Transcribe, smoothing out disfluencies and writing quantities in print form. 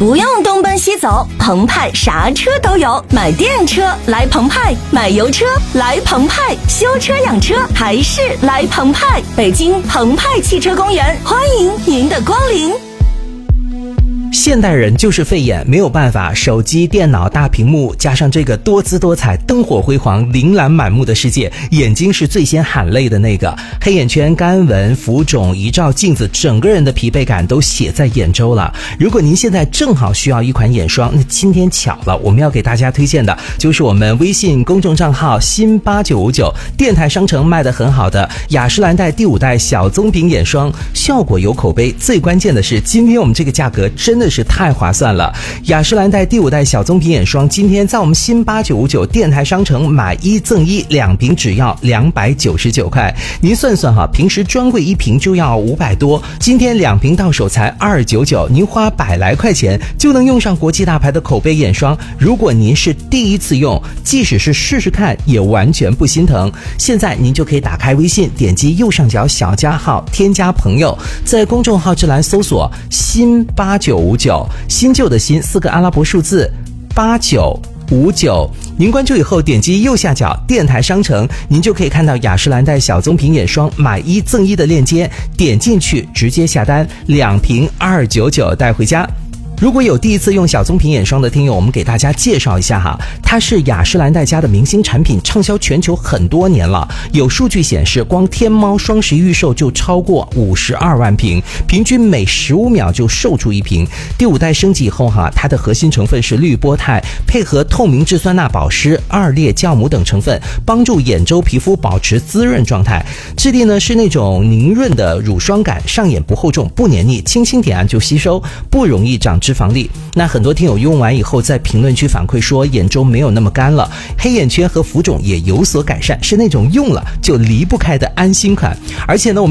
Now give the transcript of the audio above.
不用东奔西走，澎湃啥车都有。买电车来澎湃，买油车来澎湃，修车养车还是来澎湃。北京澎湃汽车公园，欢迎您的光临。 现代人就是费眼，没有办法，手机、电脑、大屏幕，加上这个多姿多彩、灯火辉煌、琳琅满目的世界，眼睛是最先喊累的那个。黑眼圈、干纹、浮肿，一照镜子，整个人的疲惫感都写在眼周了。如果您现在正好需要一款眼霜，那今天巧了，我们要给大家推荐的就是我们微信公众账号新8959电台商城卖得很好的雅诗兰黛第5代小棕瓶眼霜，效果有口碑，最关键的是今天我们这个价格真的是太划算了。雅诗兰黛第5代小棕瓶眼霜今天在我们新8959电台商城买1赠1，2瓶只要299块。您算算哈，平时专柜1瓶就要500多，今天2瓶到手才299，您花100来块钱就能用上国际大牌的口碑眼霜。如果您是第一次用，即使是试试看也完全不心疼。现在您就可以打开微信，点击右上角小加号，添加朋友，在公众号之栏搜索新8959，新旧的新4个阿拉伯数字8959，您关注以后点击右下角电台商城，您就可以看到雅诗兰黛小棕瓶眼霜买1赠1的链接，点进去直接下单，2瓶299带回家。如果有第一次用小棕瓶眼霜的听友，我们给大家介绍一下哈，它是雅诗兰黛家的明星产品，畅销全球很多年了。有数据显示，光天猫双11预售就超过52万瓶，平均每15秒就售出1瓶。第5代升级以后哈，它的核心成分是绿波肽，配合透明质酸钠保湿、2列酵母等成分，帮助眼周皮肤保持滋润状态。质地呢是那种凝润的乳霜感，上眼不厚重，不黏腻，轻轻点按就吸收，不容易长脂肪粒。那很多听友用完以后在评论区反馈说眼周没有那么干了，黑眼圈和浮肿也有所改善，是那种用了就离不开的安心款。而且呢，我们